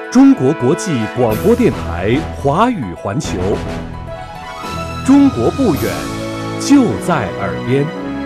中国国际广播电台华语环球，中国不远，就在耳边。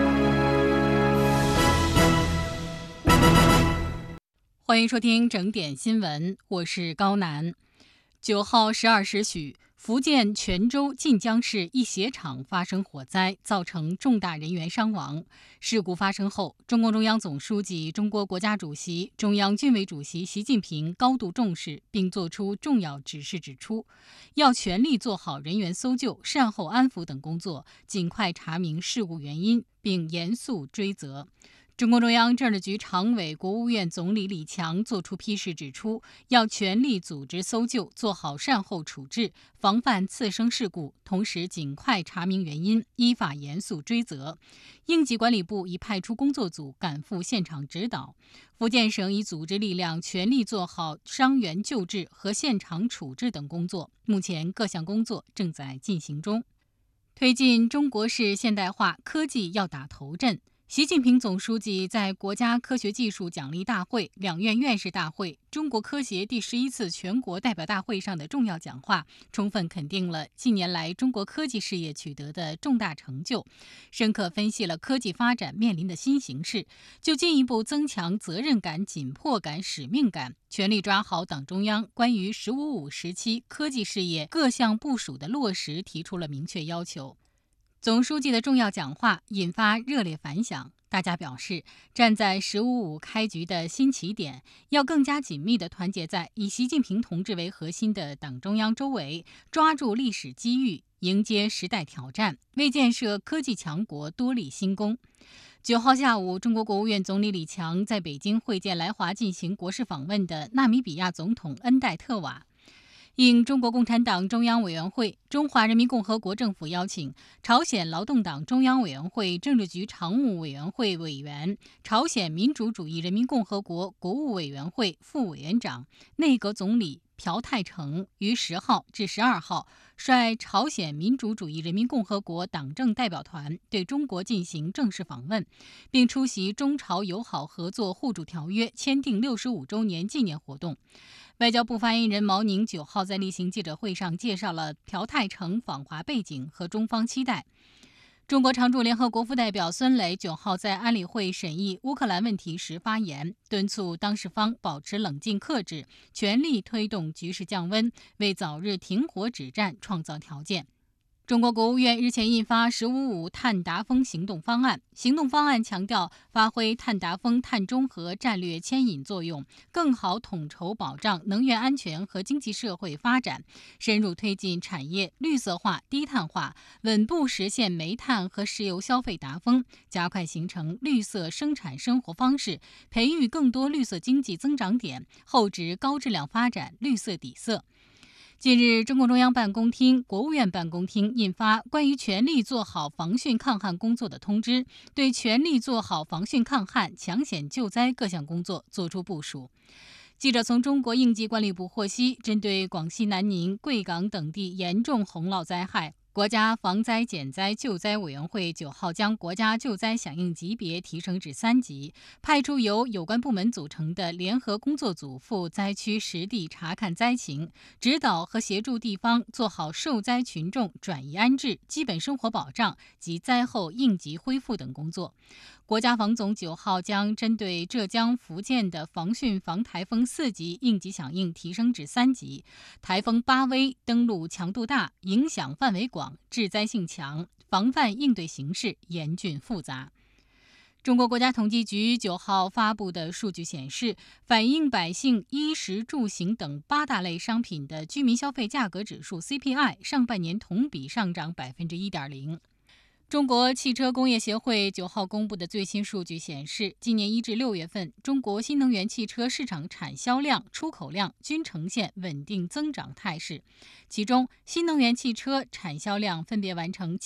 欢迎收听整点新闻，我是高楠。9号12时许，福建泉州晋江市一鞋厂发生火灾，造成重大人员伤亡。事故发生后，中共中央总书记、中国国家主席、中央军委主席习近平高度重视，并作出重要指示，指出要全力做好人员搜救、善后安抚等工作，尽快查明事故原因，并严肃追责。中共中央政治局常委、国务院总理李强作出批示，指出要全力组织搜救，做好善后处置，防范次生事故，同时尽快查明原因，依法严肃追责。应急管理部已派出工作组赶赴现场指导，福建省已组织力量全力做好伤员救治和现场处置等工作，目前各项工作正在进行中。推进中国式现代化，科技要打头阵。习近平总书记在国家科学技术奖励大会、两院院士大会、中国科协第11次全国代表大会上的重要讲话，充分肯定了近年来中国科技事业取得的重大成就，深刻分析了科技发展面临的新形势，就进一步增强责任感、紧迫感、使命感，全力抓好党中央关于“十五五”时期科技事业各项部署的落实提出了明确要求。总书记的重要讲话引发热烈反响，大家表示，站在“十五五”开局的新起点，要更加紧密地团结在以习近平同志为核心的党中央周围，抓住历史机遇，迎接时代挑战，为建设科技强国多立新功。9号下午，中国国务院总理李强在北京会见来华进行国事访问的纳米比亚总统恩戴特瓦。应中国共产党中央委员会、中华人民共和国政府邀请，朝鲜劳动党中央委员会政治局常务委员会委员、朝鲜民主主义人民共和国国务委员会副委员长、内阁总理朴泰成于10号至12号率朝鲜民主主义人民共和国党政代表团对中国进行正式访问，并出席中朝友好合作互助条约签订65周年纪念活动。外交部发言人毛宁9号在例行记者会上介绍了朴泰成访华背景和中方期待。中国常驻联合国副代表孙磊9号在安理会审议乌克兰问题时发言，敦促当事方保持冷静克制，全力推动局势降温，为早日停火止战创造条件。中国国务院日前印发“十五五”碳达峰行动方案。行动方案强调发挥碳达峰、碳中和战略牵引作用，更好统筹保障能源安全和经济社会发展，深入推进产业绿色化、低碳化，稳步实现煤炭和石油消费达峰，加快形成绿色生产生活方式，培育更多绿色经济增长点，厚植高质量发展绿色底色。近日，中共中央办公厅、国务院办公厅印发关于全力做好防汛抗旱工作的通知，对全力做好防汛抗旱、抢险救灾各项工作作出部署。记者从中国应急管理部获悉，针对广西南宁、贵港等地严重洪涝灾害，国家防灾减灾救灾委员会9号将国家救灾响应级别提升至3级，派出由有关部门组成的联合工作组赴灾区实地查看灾情，指导和协助地方做好受灾群众转移安置、基本生活保障及灾后应急恢复等工作。国家防总9号将针对浙江、福建的防汛防台风4级应急响应提升至3级，台风巴威登陆强度大，影响范围广，致灾性强，防范应对形势严峻复杂。中国国家统计局9号发布的数据显示，反映百姓衣食住行等8大类商品的居民消费价格指数 CPI 上半年同比上涨 1.0%。中国汽车工业协会9号公布的最新数据显示，今年1至6月份，中国新能源汽车市场产销量、出口量均呈现稳定增长态势。其中，新能源汽车产销量分别完成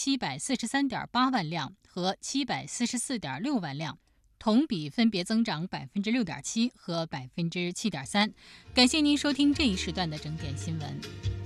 743.8万辆和744.6万辆，同比分别增长 6.7% 和 7.3%。感谢您收听这一时段的整点新闻。